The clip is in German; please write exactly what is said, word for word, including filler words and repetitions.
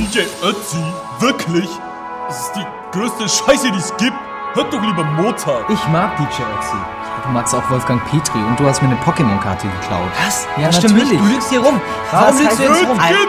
D J Ötzi? Wirklich? Das ist die größte Scheiße, die es gibt. Hört doch lieber Mozart. Ich mag D J Ötzi. Du magst auch Wolfgang Petri und du hast mir eine Pokémon-Karte geklaut. Was? Ja, stimmt natürlich. nicht. Du lügst hier rum. Warum Was lügst heißt du jetzt das? rum? Geht